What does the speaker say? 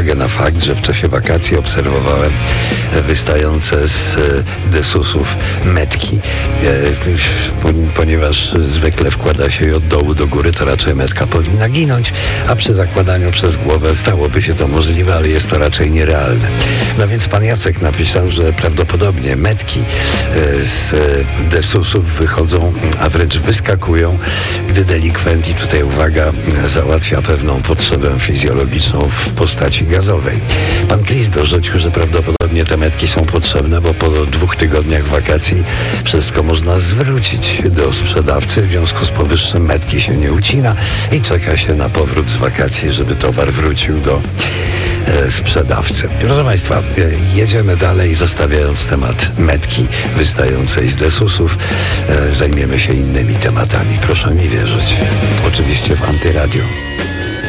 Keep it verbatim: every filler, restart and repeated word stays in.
uwagę na fakt, że w czasie wakacji obserwowałem wystające z desusów metki, ponieważ zwykle wkłada się je od dołu do góry, to raczej metka powinna ginąć, a przy zakładaniu przez głowę stałoby się to możliwe, ale jest to raczej nierealne. No więc pan Jacek napisał, że prawdopodobnie metki z desusów wychodzą, a wręcz wyskakują, gdy delikwent, i tutaj uwaga, załatwia pewną potrzebę fizjologiczną w postaci gazowej. Pan Chris dorzucił, że prawdopodobnie te metki są potrzebne, bo po dwóch tygodniach wakacji wszystko można zwrócić do sprzedawcy. W związku z powyższym metki się nie ucina i czeka się na powrót z wakacji, żeby towar wrócił do e, sprzedawcy. Proszę Państwa, e, jedziemy dalej, zostawiając temat metki wystającej z desusów. E, zajmiemy się innymi tematami. Proszę mi wierzyć. Oczywiście w Antyradio.